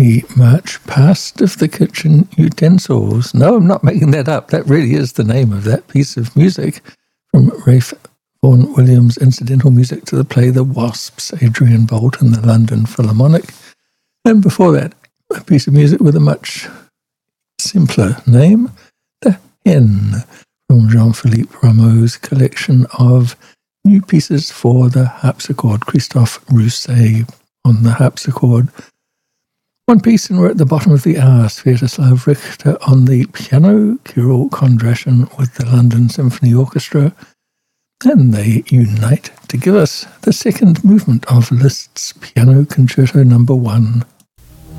the March Past of the Kitchen Utensils. No, I'm not making that up. That really is the name of that piece of music from Ralph Vaughan Williams' incidental music to the play The Wasps, Adrian Boult and the London Philharmonic. And before that, a piece of music with a much simpler name, The Hen, from Jean-Philippe Rameau's collection of new pieces for the harpsichord, Christophe Rousset on the harpsichord. One piece, and we're at the bottom of the hour, Sviatoslav Richter on the piano, Kirill Kondrashin with the London Symphony Orchestra, and they unite to give us the second movement of Liszt's Piano Concerto No. 1.